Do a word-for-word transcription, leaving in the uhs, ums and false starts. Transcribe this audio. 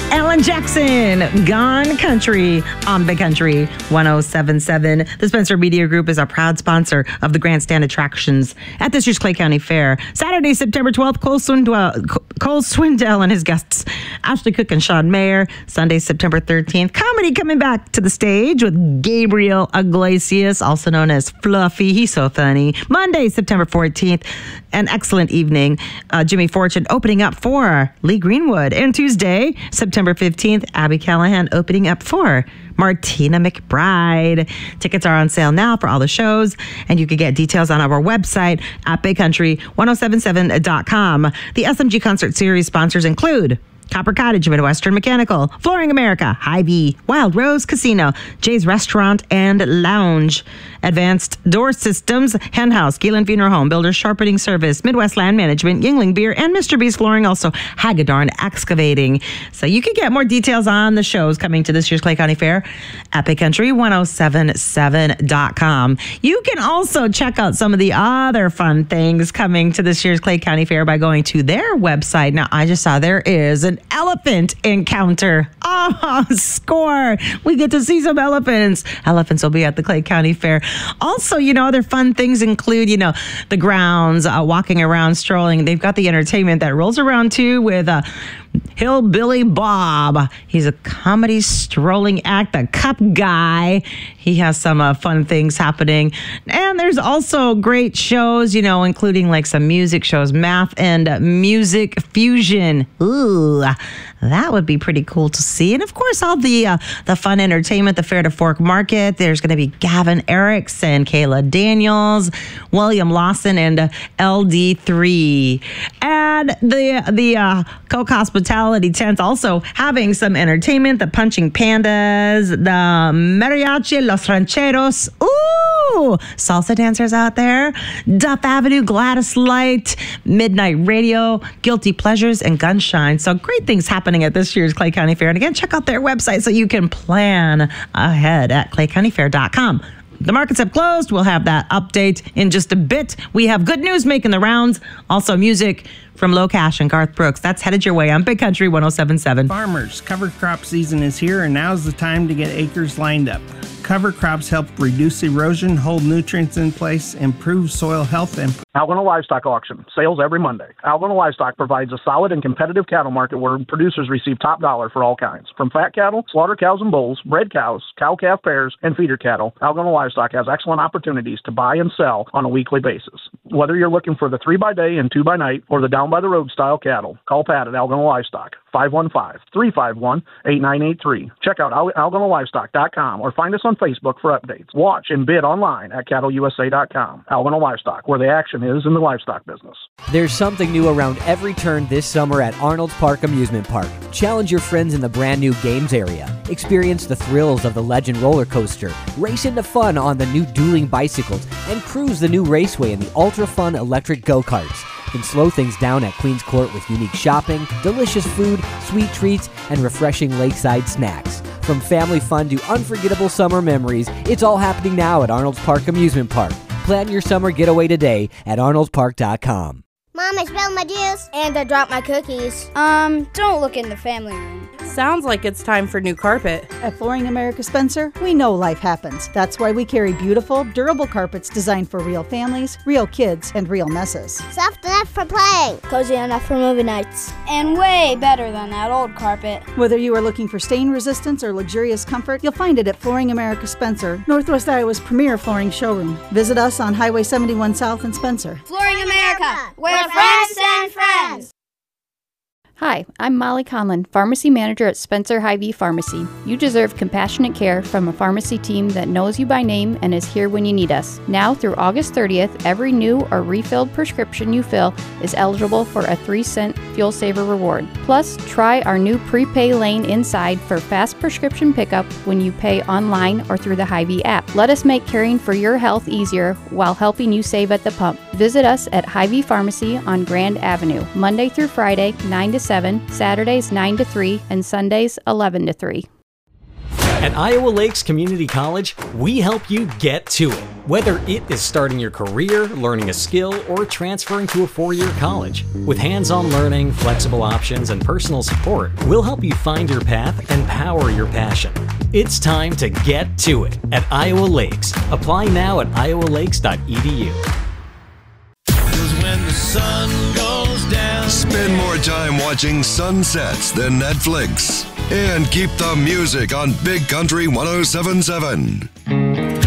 Alan Jackson, Gone Country on Big Country one oh seven point seven. The Spencer Media Group is a proud sponsor of the Grandstand attractions at this year's Clay County Fair. Saturday, September twelfth, Cole Swindell, Cole Swindell and his guests, Ashley Cook and Sean Mayer. Sunday, September thirteenth, comedy coming back to the stage with Gabriel Iglesias, also known as Fluffy. He's so funny. Monday, September fourteenth, an excellent evening. Uh, Jimmy Fortune opening up for Lee Greenwood. And Tuesday, September fifteenth, Abby Callahan opening up for Martina McBride. Tickets are on sale now for all the shows, and you can get details on our website at big country ten seventy-seven dot com. The S M G Concert Series sponsors include Copper Cottage, Midwestern Mechanical, Flooring America, Hy-Vee, Wild Rose Casino, Jay's Restaurant and Lounge, Advanced Door Systems, Hen House, Gielan Funeral Home, Builders Sharpening Service, Midwest Land Management, Yingling Beer, and Mister B's Flooring, also Hagedorn Excavating. So you can get more details on the shows coming to this year's Clay County Fair at big country ten seventy-seven dot com. You can also check out some of the other fun things coming to this year's Clay County Fair by going to their website. Now, I just saw there is an elephant encounter. Oh, score. We get to see some elephants. Elephants will be at the Clay County Fair. Also, you know, other fun things include, you know, the grounds, uh, walking around, strolling. They've got the entertainment that rolls around too with uh, Hillbilly Bob. He's a comedy strolling act, a cup guy. He has some uh, fun things happening. And there's also great shows, you know, including like some music shows, math and uh, music fusion. Ooh, that would be pretty cool to see. And of course, all the uh, the fun entertainment, the Fair to Fork Market. There's going to be Gavin Erickson, Kayla Daniels, William Lawson, and uh, L D three. And the the uh, Coke Hospitality Tent also having some entertainment. The Punching Pandas, the Mariachi Los Rancheros. Ooh, salsa dancers out there. Duff Avenue, Gladys Light, Midnight Radio, Guilty Pleasures, and Gunshine. So great things happening at this year's Clay County Fair. And again, check out their website so you can plan ahead at clay county fair dot com. The markets have closed. We'll have that update in just a bit. We have good news making the rounds. Also music from Low Cash and Garth Brooks. That's headed your way on Big Country ten seventy-seven. Farmers, cover crop season is here, and now's the time to get acres lined up. Cover crops help reduce erosion, hold nutrients in place, improve soil health, and Algona Livestock Auction, sales every Monday. Algona Livestock provides a solid and competitive cattle market where producers receive top dollar for all kinds. From fat cattle, slaughter cows and bulls, bred cows, cow-calf pairs, and feeder cattle, Algona Livestock has excellent opportunities to buy and sell on a weekly basis. Whether you're looking for the three by day and two by night or the down by the road style cattle, call Pat at Algona Livestock, five one five, three five one, eight nine eight three. Check out algona livestock dot com or find us on Facebook for updates. Watch and bid online at cattle u s a dot com. Algona Livestock, where the action is in the livestock business. There's something new around every turn this summer at Arnold's Park Amusement Park. Challenge your friends in the brand new games area. Experience the thrills of the Legend roller coaster. Race into fun on the new dueling bicycles and cruise the new raceway in the ultra fun electric go-karts. Then slow things down at Queen's Court with unique shopping, delicious food, sweet treats, and refreshing lakeside snacks. From family fun to unforgettable summer memories, it's all happening now at Arnold's Park Amusement Park. Plan your summer getaway today at arnolds park dot com. Mom, I spilled my juice. And I dropped my cookies. Um, don't look in the family room. Sounds like it's time for new carpet. At Flooring America Spencer, we know life happens. That's why we carry beautiful, durable carpets designed for real families, real kids, and real messes. Soft enough for playing. Cozy enough for movie nights. And way better than that old carpet. Whether you are looking for stain resistance or luxurious comfort, you'll find it at Flooring America Spencer, Northwest Iowa's premier flooring showroom. Visit us on Highway seventy-one South in Spencer. Flooring America, where friends and friends. Hi, I'm Molly Conlon, Pharmacy Manager at Spencer Hy-Vee Pharmacy. You deserve compassionate care from a pharmacy team that knows you by name and is here when you need us. Now through August thirtieth, every new or refilled prescription you fill is eligible for a three cent Fuel Saver reward. Plus, try our new prepay lane inside for fast prescription pickup when you pay online or through the Hy-Vee app. Let us make caring for your health easier while helping you save at the pump. Visit us at Hy-Vee Pharmacy on Grand Avenue, Monday through Friday, nine to seven, Saturdays nine to three, and Sundays eleven to three. At Iowa Lakes Community College, we help you get to it. Whether it is starting your career, learning a skill, or transferring to a four-year college. With hands-on learning, flexible options, and personal support, we'll help you find your path and power your passion. It's time to get to it at Iowa Lakes. Apply now at iowa lakes dot e d u. When the sun goes down. Spend more time watching sunsets than Netflix. And keep the music on Big Country one oh seven point seven.